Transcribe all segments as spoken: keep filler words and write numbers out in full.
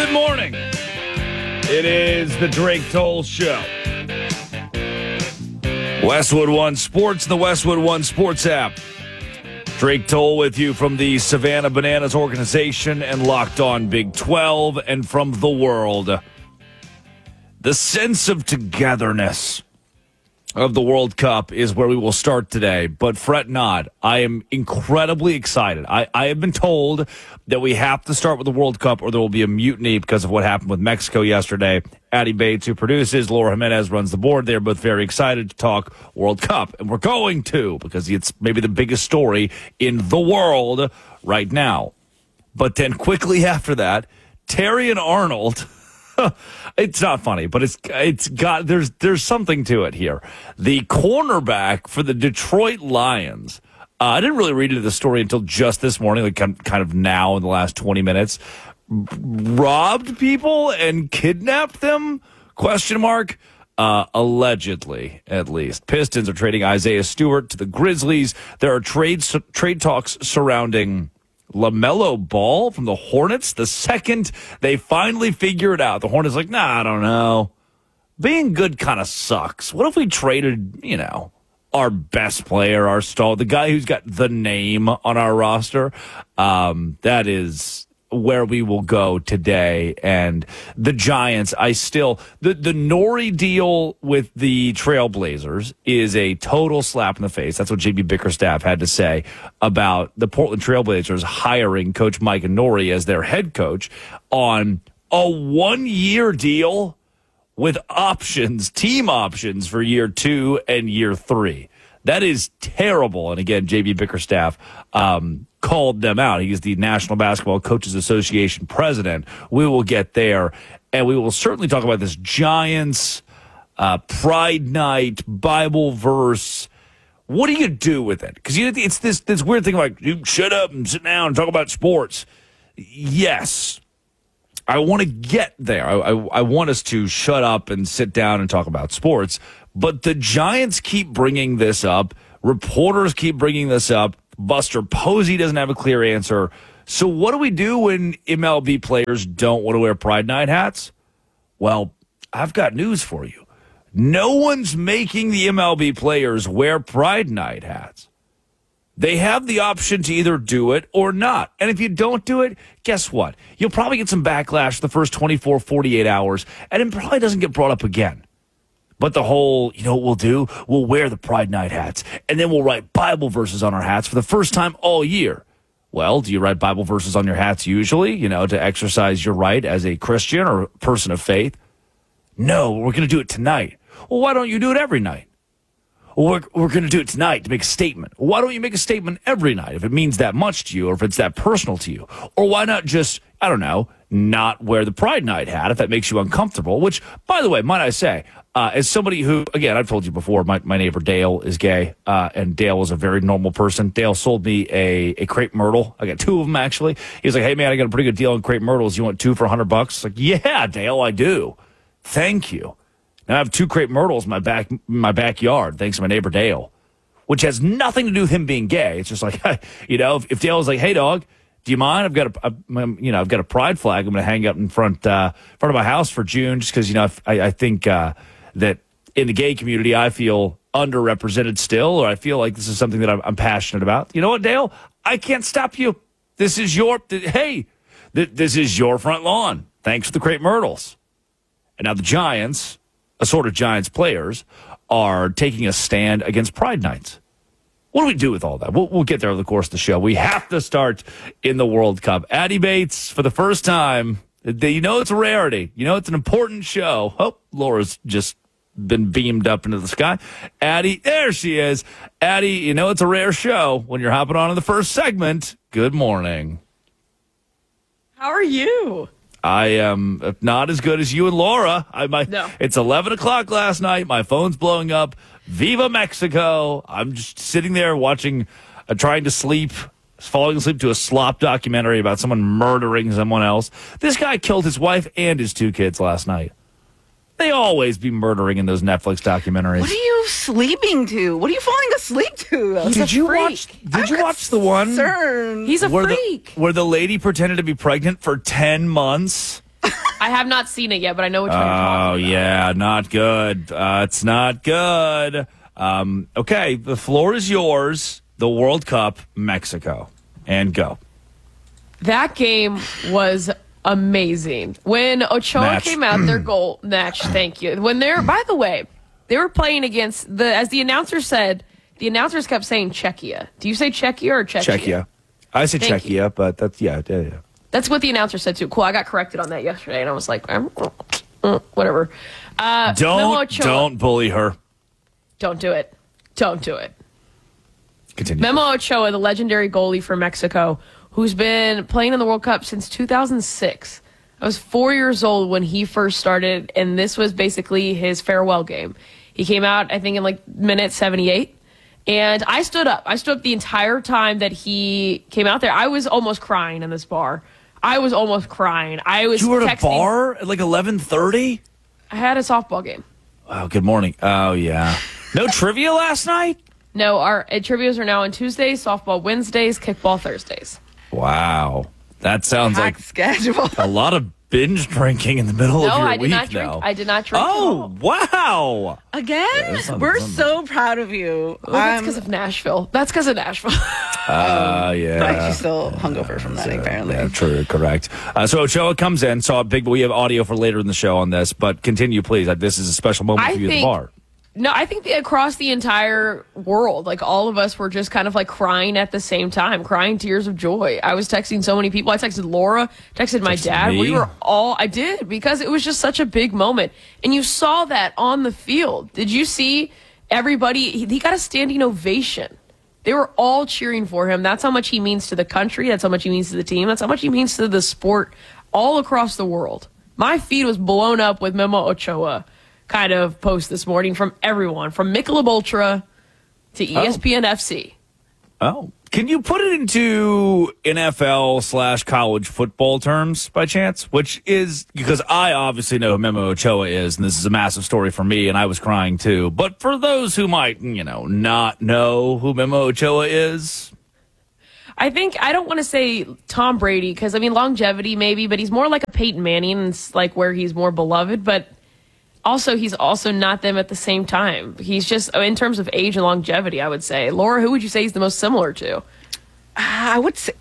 Good morning. It is the Drake Toll Show. Westwood One Sports, the Westwood One Sports app. Drake Toll with you from the Savannah Bananas organization and Locked On Big twelve and from the world. The sense of togetherness of the World Cup is where we will start today, but fret not. I am incredibly excited. I, I have been told that we have to start with the World Cup or there will be a mutiny because of what happened with Mexico yesterday. Addie Bates, who produces, Laura Jimenez runs the board. They're both very excited to talk World Cup, and we're going to because it's maybe the biggest story in the world right now. But then quickly after that, Terry and Arnold... It's not funny, but it's it's got there's there's something to it here. The cornerback for the Detroit Lions. Uh, I didn't really read into the story until just this morning, like kind of now in the last twenty minutes. Robbed people and kidnapped them? Question mark. Uh, allegedly, at least. Pistons are trading Isaiah Stewart to the Grizzlies. There are trade trade talks surrounding LaMelo Ball from the Hornets. The second they finally figure it out, the Hornets like, nah, I don't know. Being good kind of sucks. What if we traded, you know, our best player, our star, the guy who's got the name on our roster? Um, that is where we will go today. And the Giants, I still, the, the Nori deal with the Trailblazers is a total slap in the face. That's what J B Bickerstaff had to say about the Portland Trailblazers hiring Coach Mike Nori as their head coach on a one-year deal with options, team options for year two and year three. That is terrible. And again, J B Bickerstaff um, called them out. He's the National Basketball Coaches Association president. We will get there, and we will certainly talk about this Giants, uh, Pride Night, Bible verse. What do you do with it? Because it's this, this weird thing like, you shut up and sit down and talk about sports. Yes, I want to get there. I, I, I want us to shut up and sit down and talk about sports. But the Giants keep bringing this up. Reporters keep bringing this up. Buster Posey doesn't have a clear answer. So what do we do when M L B players don't want to wear Pride Night hats? Well, I've got news for you. No one's making the M L B players wear Pride Night hats. They have the option to either do it or not. And if you don't do it, guess what? You'll probably get some backlash the first twenty-four, forty-eight hours, and it probably doesn't get brought up again. But the whole, you know what we'll do? We'll wear the Pride Night hats, and then we'll write Bible verses on our hats for the first time all year. Well, do you write Bible verses on your hats usually, you know, to exercise your right as a Christian or a person of faith? No, we're going to do it tonight. Well, why don't you do it every night? Well, we're, we're going to do it tonight to make a statement. Why don't you make a statement every night if it means that much to you or if it's that personal to you? Or why not just, I don't know, not wear the Pride Night hat if that makes you uncomfortable? Which, by the way, might I say, uh, as somebody who, again, I've told you before, my, my neighbor Dale is gay, uh, and Dale is a very normal person. Dale sold me a, a crepe myrtle. I got two of them, actually. He was like, hey, man, I got a pretty good deal on crepe myrtles. You want two for one hundred bucks? Like, yeah, Dale, I do. Thank you. Now I have two crepe myrtles in my back, my backyard, thanks to my neighbor Dale, which has nothing to do with him being gay. It's just like, you know, if, if Dale was like, hey, dog, do you mind? I've got a, a you know, I've got a pride flag. I'm going to hang up in front, uh, front of my house for June, just because, you know, I, I think uh, that in the gay community, I feel underrepresented still, or I feel like this is something that I'm, I'm passionate about. You know what, Dale? I can't stop you. This is your, th- hey, th- this is your front lawn. Thanks for the crepe myrtles. And now the Giants, assorted Giants players, are taking a stand against Pride Nights. What do we do with all that? We'll, we'll get there over the course of the show. We have to start in the World Cup. Addie Bates, for the first time, you know it's a rarity. You know it's an important show. Oh, Laura's just been beamed up into the sky. Addie, there she is. Addie, you know it's a rare show when you're hopping on in the first segment. Good morning. How are you? I am not as good as you and Laura. I might. No. It's eleven o'clock last night. My phone's blowing up. Viva Mexico. I'm just sitting there watching, uh, trying to sleep, falling asleep to a slop documentary about someone murdering someone else. This guy killed his wife and his two kids last night. They always be murdering in those Netflix documentaries. What are you sleeping to? What are you falling asleep to? He's did you freak. watch? Did I'm you watch the one? He's a where freak. The, where the lady pretended to be pregnant for ten months. I have not seen it yet, but I know which one you're talking Oh, about. yeah, not good. Uh, it's not good. Um, okay, the floor is yours. The World Cup, Mexico. And go. That game was amazing. When Ochoa Match. came out, their goal match, thank you. When they're, by the way, they were playing against, the as the announcer said, the announcers kept saying Czechia. Do you say Czechia or Czechia? Czechia. I say Thank you. Czechia, but that's, yeah, yeah, yeah. That's what the announcer said too. Cool, I got corrected on that yesterday, and I was like, mm, mm, whatever. Uh, Memo Don't, Ochoa- don't bully her. Don't do it. Don't do it. Continue. Memo Ochoa, the legendary goalie for Mexico, who's been playing in the World Cup since two thousand six. I was four years old when he first started, and this was basically his farewell game. He came out, I think, in like minute seventy-eight, and I stood up. I stood up the entire time that he came out there. I was almost crying in this bar. I was almost crying. I was You were at a texting- bar at like eleven thirty? I had a softball game. Wow, good morning. Oh, yeah. No trivia last night? No, our uh, trivias are now on Tuesdays, softball Wednesdays, kickball Thursdays. Wow. That sounds like Packed schedule. a lot of binge drinking in the middle No, of your I did week not drink. now. I did not drink. at Oh, all. wow. Again? that's not- We're that's not- so proud of you. Well, that's Um, because of Nashville. That's because of Nashville. Uh, yeah. but she's still hungover from that, apparently. Yeah, true, correct. Uh, so Ochoa comes in, saw a big, we have audio for later in the show on this, but continue, please. Uh, This is a special moment I for you at the think- bar. No, I think the, across the entire world, like all of us were just kind of like crying at the same time, crying tears of joy. I was texting so many people. I texted Laura, texted my Texted dad. me? We were all, I did, because it was just such a big moment. And you saw that on the field. Did you see everybody? He, he got a standing ovation. They were all cheering for him. That's how much he means to the country. That's how much he means to the team. That's how much he means to the sport all across the world. My feed was blown up with Memo Ochoa kind of post this morning from everyone, from Michelob Ultra to E S P N F C. Oh. Can you put it into N F L slash college football terms by chance? Which is, because I obviously know who Memo Ochoa is, and this is a massive story for me, and I was crying too. But for those who might, you know, not know who Memo Ochoa is, I think, I don't want to say Tom Brady, because, I mean, longevity maybe, but he's more like a Peyton Manning, it's like where he's more beloved, but also he's also not them at the same time. He's just, in terms of age and longevity, I would say. Laura, who would you say he's the most similar to? I would say,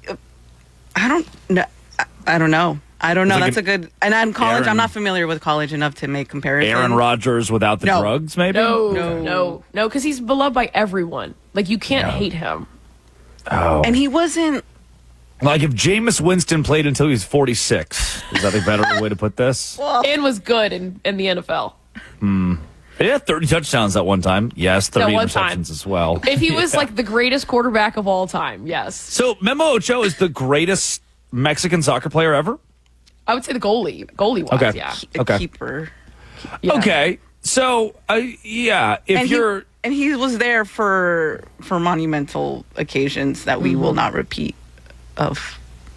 I don't know. I don't know. I don't know. Like That's a an good. And I'm college. Aaron- I'm not familiar with college enough to make comparisons. Aaron Rodgers without the No. drugs, maybe? No, No. no, no, because he's beloved by everyone. Like, you can't Yeah. hate him. Oh. And he wasn't. Like if Jameis Winston played until he was forty-six. Is that a better way to put this? And was good in, in the N F L. Yeah, thirty touchdowns at one time. Yes, thirty one interceptions time. as well. If he was Yeah. like the greatest quarterback of all time, yes. So Memo Ochoa is the greatest Mexican soccer player ever? I would say the goalie, goalie wise, Okay. yeah. A Okay. keeper. Yeah. Okay. So, uh, yeah, if and you're... he, and he was there for for monumental occasions that we will not repeat of.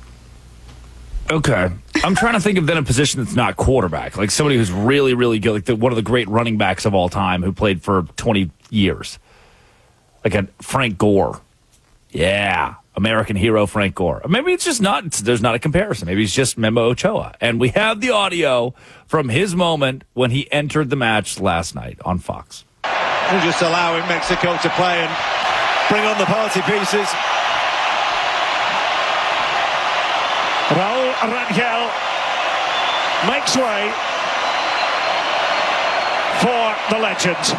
Okay. I'm trying to think of then a position that's not quarterback. Like somebody who's really, really good. Like the, one of the great running backs of all time who played for twenty years. Like a Frank Gore. Yeah. American hero Frank Gore. Maybe it's just not, it's, there's not a comparison. Maybe it's just Memo Ochoa. And we have the audio from his moment when he entered the match last night on Fox. We're just allowing Mexico to play and bring on the party pieces. Raul Rangel makes way for the legend.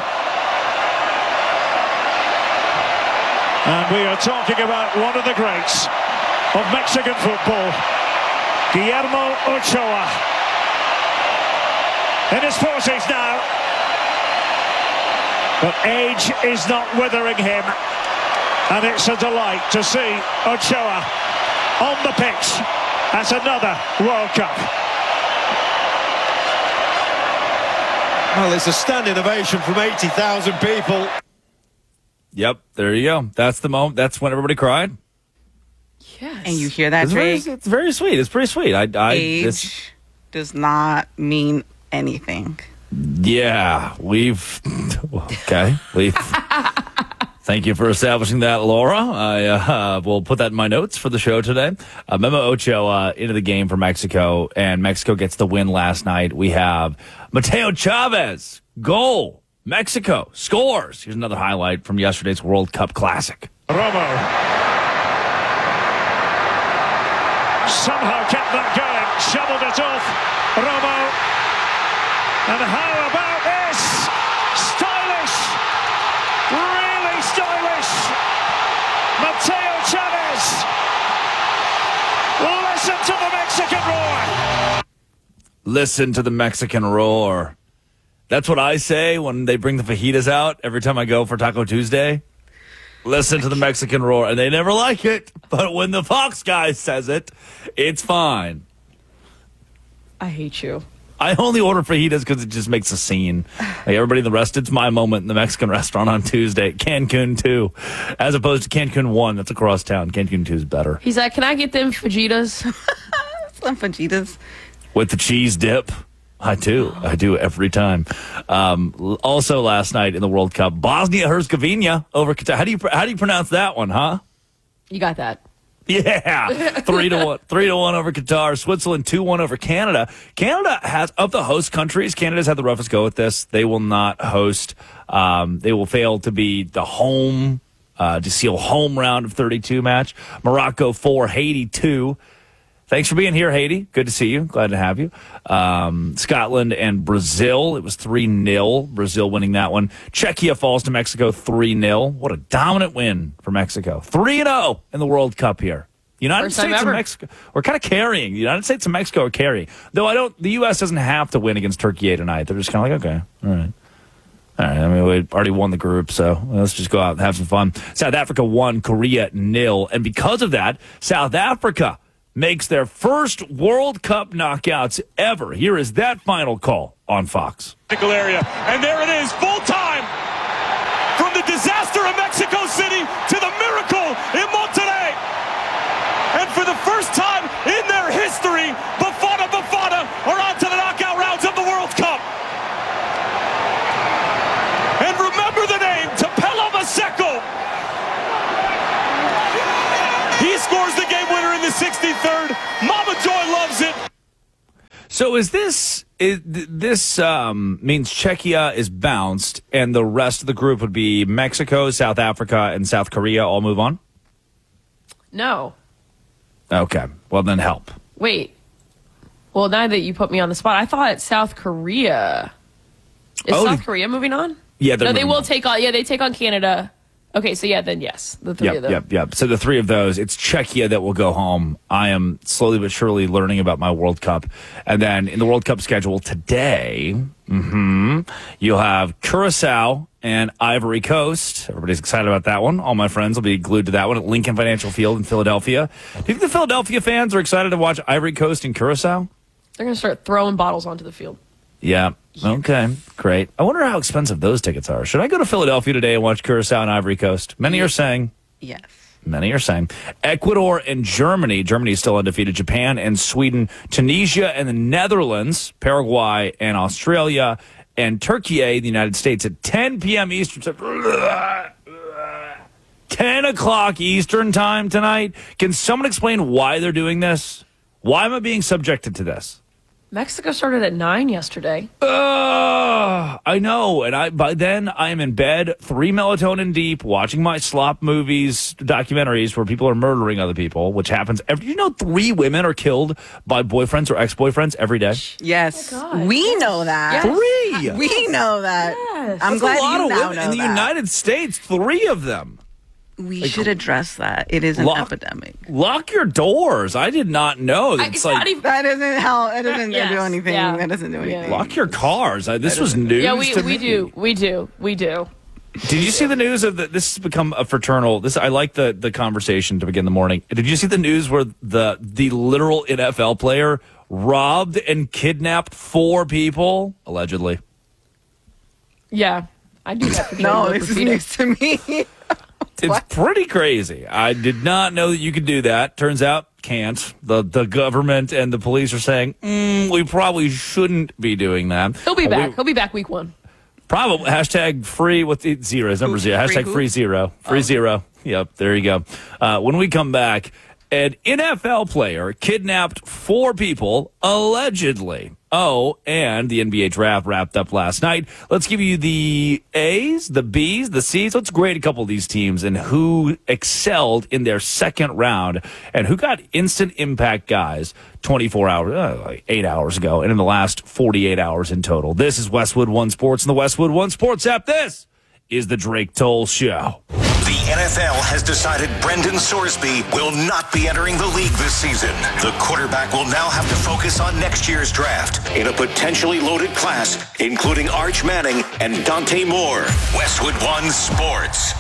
And we are talking about one of the greats of Mexican football, Guillermo Ochoa. In his forties now, but age is not withering him. And it's a delight to see Ochoa on the pitch at another World Cup. Well, it's a standing ovation from eighty thousand people. Yep, there you go. That's the moment. That's when everybody cried. Yes. And you hear that, It's very, Drake? it's very sweet. It's pretty sweet. I, I Age this, does not mean anything. yeah, we've okay. We've Thank you for establishing that, Laura. I uh, will put that in my notes for the show today. Uh, Memo Ochoa uh, into the game for Mexico, and Mexico gets the win last night. We have Mateo Chavez, goal. Mexico scores. Here's another highlight from yesterday's World Cup Classic. Romo somehow kept that going, shoveled it off. Romo, and how about this? Stylish, really stylish. Mateo Chavez. Listen to the Mexican roar. Listen to the Mexican roar. That's what I say when they bring the fajitas out every time I go for Taco Tuesday. Listen to the Mexican roar. And they never like it. But when the Fox guy says it, it's fine. I hate you. I only order fajitas because it just makes a scene. Like everybody in the rest, it's my moment in the Mexican restaurant on Tuesday. Cancun two. As opposed to Cancun one. That's across town. Cancun two is better. He's like, can I get them fajitas? Some fajitas. With the cheese dip. I do. I do every time. Um, also last night in the World Cup, Bosnia-Herzegovina over Qatar. How do you how do you pronounce that one, huh? You got that. Yeah, three to one, three to one over Qatar. Switzerland two one over Canada. Canada has of the host countries. Canada's had the roughest go at this. They will not host. Um, they will fail to be the home uh, to seal home round of thirty-two match. Morocco four, Haiti two. Thanks for being here, Haiti. Good to see you. Glad to have you. Um, Scotland and Brazil. It was three nil. Brazil winning that one. Czechia falls to Mexico three nil. What a dominant win for Mexico. three and oh in the World Cup here. United First time States ever. and Mexico. We're kind of carrying. The United States and Mexico are carrying. Though I don't. The U S doesn't have to win against Turkey tonight. They're just kind of like, okay, all right. All right, I mean, we already won the group, so let's just go out and have some fun. South Africa won, Korea nil. And because of that, South Africa makes their first World Cup knockouts ever. Here is that final call on Fox. Area. And there it is, full time. From the disaster of Mexico City to the miracle in Monterrey. And for the first time in their history, Bafana Bafana are on to the knockout rounds of the World Cup. And remember the name, Tapelo Maseko. He scores the game winner in the sixty-third. Mama Joy loves it. So is this is this um, means Czechia is bounced, and the rest of the group would be Mexico, South Africa, and South Korea all move on? No. Okay. Well, then help. Wait. Well, now that you put me on the spot, I thought South Korea. Is Oh, South did- Korea moving on? Yeah, they're No, they moving will on. take on. Yeah, they take on Canada. Okay, so yeah, then yes, the three of Yep, them. yep, yep. So the three of those, it's Czechia that will go home. I am slowly but surely learning about my World Cup. And then in the World Cup schedule today, mm-hmm, you'll have Curacao and Ivory Coast. Everybody's excited about that one. All my friends will be glued to that one at Lincoln Financial Field in Philadelphia. Do you think the Philadelphia fans are excited to watch Ivory Coast and Curacao? They're going to start throwing bottles onto the field. Yeah. Okay. Great. I wonder how expensive those tickets are. Should I go to Philadelphia today and watch Curacao and Ivory Coast? Many are saying. Yes. Many are saying. Ecuador and Germany. Germany is still undefeated. Japan and Sweden. Tunisia and the Netherlands. Paraguay and Australia. And Turkey, the United States at ten p.m. Eastern. ten o'clock Eastern time tonight. Can someone explain why they're doing this? Why am I being subjected to this? Mexico started at nine yesterday. Uh, I know, and I by then I am in bed, three melatonin deep, watching my slop movies, documentaries where people are murdering other people, which happens every. You know, three women are killed by boyfriends or ex-boyfriends every day. Yes. Oh, God. We know that. Three. We know that. Yes. I'm That's glad a lot you of now women know in the that. United States. Three of them. We should address that. It is an Lock- epidemic. Lock your doors. I did not know. I- It's, it's like not even. That doesn't help. That doesn't Yes, do anything. yeah. That doesn't do Yeah. anything. lock your cars. I, this was news. Yeah, we to we me. do, we do, we do. Did you see the news of the, this has become a fraternal? This I like the the conversation to begin the morning. Did you see the news where the the literal N F L player robbed and kidnapped four people allegedly? Yeah, I do that for the No, local this is Phoenix. news to me. It's What? pretty crazy. I did not know that you could do that. Turns out can't. The the government and the police are saying mm, we probably shouldn't be doing that. He'll be Uh, back. we- He'll be back week one. Probably hashtag free with the zeros, number zero. Hashtag who? free zero. Free Oh. zero. Yep, there you go. Uh, when we come back, an N F L player kidnapped four people, allegedly. Oh, and the N B A draft wrapped up last night. Let's give you the A's, the B's, the C's. Let's grade a couple of these teams and who excelled in their second round and who got instant impact guys twenty-four hours, uh, like eight hours ago, and in the last forty-eight hours in total. This is Westwood One Sports and the Westwood One Sports app. This is the Drake Toll Show. The N F L has decided Brendan Sorsby will not be entering the league this season. The quarterback will now have to focus on next year's draft in a potentially loaded class, including Arch Manning and Dante Moore. Westwood One Sports.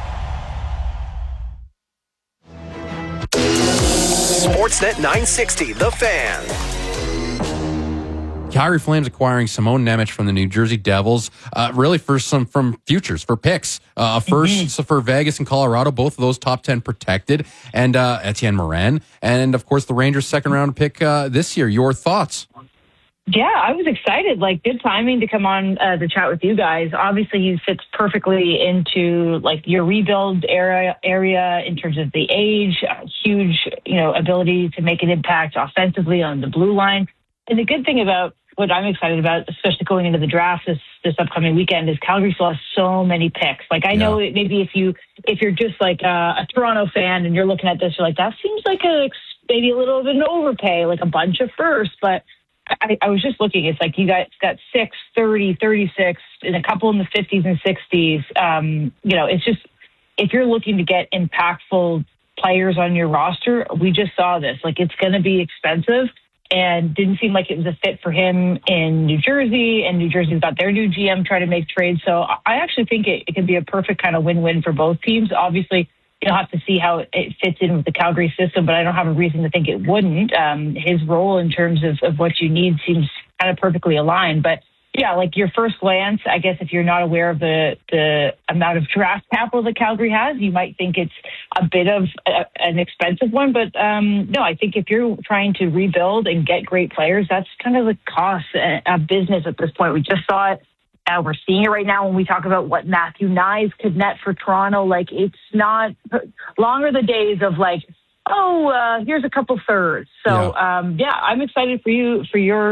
Sportsnet nine sixty, The Fan. Calgary Flames acquiring Simone Nemec from the New Jersey Devils, uh, really for some from futures, for picks. Uh, first mm-hmm. for Vegas and Colorado, both of those top ten protected, and uh, Etienne Morin, and of course the Rangers' second round pick uh, this year. Your thoughts? Yeah, I was excited. Like, good timing to come on uh, to chat with you guys. Obviously, he fits perfectly into like your rebuild area area in terms of the age, uh, huge, you know, ability to make an impact offensively on the blue line. And the good thing about what I'm excited about, especially going into the draft this, this upcoming weekend, is Calgary still has so many picks. Like, I know yeah. maybe if you if you're just like a, a Toronto fan and you're looking at this, you're like, that seems like a maybe a little of an overpay, like a bunch of firsts. But I, I was just looking. It's like you guys got six, thirty, thirty-six, and a couple in the fifties and sixties. Um, you know, it's just if you're looking to get impactful players on your roster, we just saw this. Like, it's going to be expensive. And didn't seem like it was a fit for him in New Jersey, and New Jersey's got their new G M trying to make trades. So I actually think it, it could be a perfect kind of win-win for both teams. Obviously, you'll have to see how it fits in with the Calgary system, but I don't have a reason to think it wouldn't. Um, his role in terms of, of what you need seems kind of perfectly aligned. But yeah, like your first glance, I guess if you're not aware of the the amount of draft capital that Calgary has, you might think it's a bit of a, an expensive one. But um, no, I think if you're trying to rebuild and get great players, that's kind of the cost of business at this point. We just saw it. Uh, we're seeing it right now when we talk about what Matthew Nyes could net for Toronto. Like, it's not longer the days of like, oh, uh, here's a couple thirds. So, yeah. Um, yeah, I'm excited for you, for your